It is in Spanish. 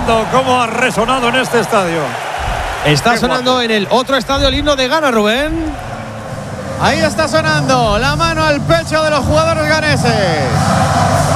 tremendo cómo ha resonado en este estadio. Está sonando en el otro estadio el himno de Ghana, Rubén. Ahí está sonando la mano al pecho de los jugadores ganeses.